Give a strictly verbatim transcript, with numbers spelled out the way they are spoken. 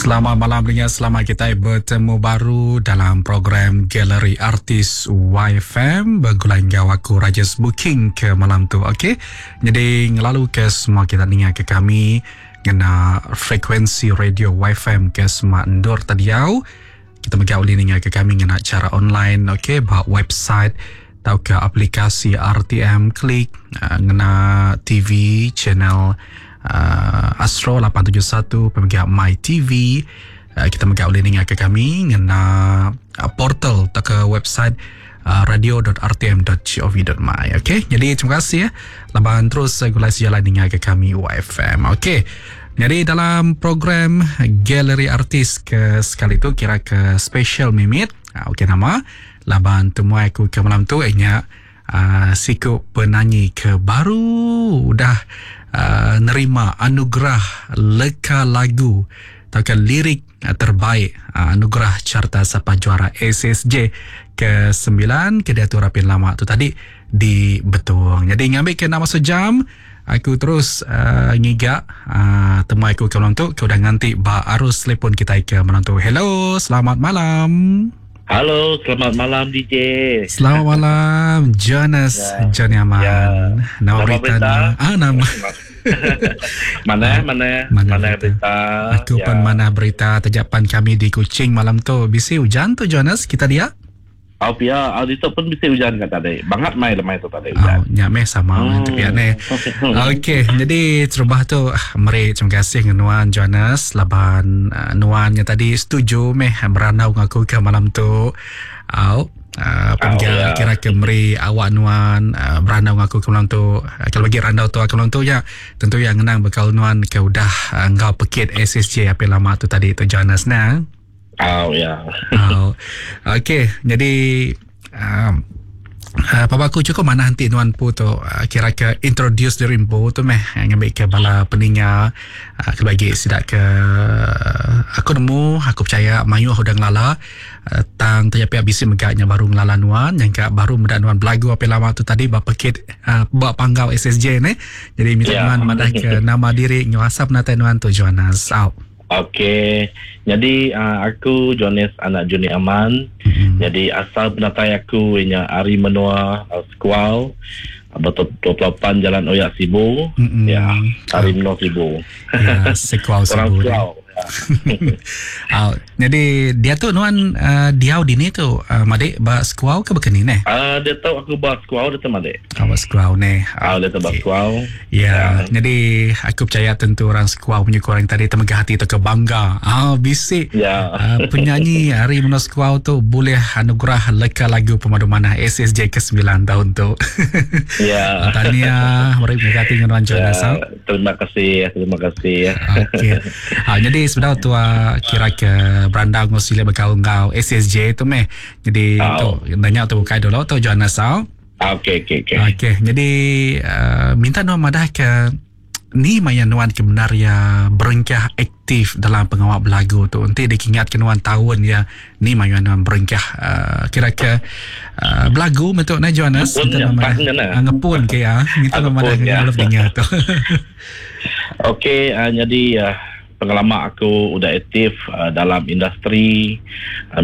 Selamat malam dengan selamat kita bertemu baru dalam program Galeri Artis Y F M bergulang gawaku Rajas Booking ke malam tu. Okey. Jadi ngelalu ke semua kita dengar ke kami kena frekuensi radio Y F M ke semua endor tadi au. Kita megau dengar ke kami kena cara online, okey, bah website atau ke aplikasi R T M Klik, uh, ngena T V channel Uh, Astro lapan tujuh satu pemegang My T V. uh, kita megak boleh dengar ke kami ngena uh, portal atau ke website uh, radio dot r t m dot gov dot m y. ok, jadi terima kasih ya laban terus uh, gulai sejalan dengar ke kami Y F M. ok, jadi dalam program Galeri Artis ke sekali tu kira ke special mimit, uh, ok, nama laban temu aku ke malam tu ianya uh, siku penyanyi ke baru dah Uh, nerima anugerah leka lagu atau lirik uh, terbaik uh, anugerah carta sapa juara S S J ke sembilan ke diatur rapin lama tu tadi di Betung. Jadi ngambil ke nama sejam aku terus uh, ngigak uh, temu aku ke malam tu ke udah nganti ba arus telefon kita ke malam tu. Hello, selamat malam. Halo, selamat malam D J. Selamat malam Jonas, ya. Johnny Aman. Ya. Nama, nama berita, berita. Ah nama. mana, mana, mana, mana berita. berita. Aku ya. pun mana berita terjapan kami di Kuching malam tu. Bisi hujan tu Jonas kita dia. Oh ya, audito pun bisa hujan kata tadi. Bangat mai lemai tu tadi hujan. Oh, nyameh sama hmm. tapi aneh. Okey, jadi terubah tu meri terima kasih Nuan Jonas laban uh, Nuannya tadi setuju meh beranau ngaku ke malam tu. Au uh, penja oh, ya. kira ke meri awak Nuan uh, beranau ngaku ke malam tu. Uh, kalau bagi randau tu ke malam tu ya tentu yang ngenang bekal Nuan ke udah uh, ngau pekit S S J apa lama tu tadi tu Jonas nah. Oh ya. Oh, okey. Jadi um, uh, papa aku cukup mana nanti Nuan pu tu uh, kira ke introduce diri pu tu meh ngambil ke bala peninga uh, ke bagi sidak ke uh, aku nemu aku percaya mayu hodang lala uh, tang terjapi habis megaknya baru ngelala Nuan yang ke baru muda Nuan belagu apa lama tu tadi bapa kit uh, buat panggau S S J ni. Jadi minta yeah. Nuan madah ke nama diri ngwasap nata Nuan tu Jonas. Out. Okey, jadi uh, aku Jonas anak Johnny Aman. Mm-hmm. Jadi asal penatai aku ianya Ari Menua uh, Squaw, betul dua puluh lapan Jalan Oyak Sibu. Mm-hmm. Ya, Ari Menua Sibu. Ya, Squaw Sibu. Oh, jadi dia tu Nuan uh, diau di ni tu uh, madik ba squaw ke bekeni neh? Ah uh, dia tahu aku ba squaw dia tu madik. Oh, ba squaw neh. Ah uh, dia tahu ba squaw. Ya, yeah. Jadi aku percaya tentu orang squaw punya korang tadi temegah hati tu kebangga. Ah, bisik. Ya. Yeah. Uh, penyanyi Ari Menua Squaw tu boleh anugerah leka lagu pemadu manah S S J ke sembilan tahun tu. Ya. Yeah. Tahniah, mari berkati dengan Nuan Jonas. Yeah. Terima kasih, terima kasih. Okey. Ah, jadi sebenarnya tu uh, kira ke beranda ngosile berkau-ngau S S J tu meh. Jadi oh. tu banyak tu kai dulu tu Jonas au. Okey okey okey. Okey, jadi uh, minta Nuan madah ke ni maya Nuan ke benar ya berengkah aktif dalam pengawal belagu tu. Nanti diingat ke Nuan tahun ya ni maya Nuan berengkah uh, kira ke uh, belagu betul na Jonas. Minta Nuan madah ngepun ke ya. Minta Nuan madah ngaluf dengar tu. Okey, uh, jadi uh, pengalaman aku udah aktif uh, dalam industri uh,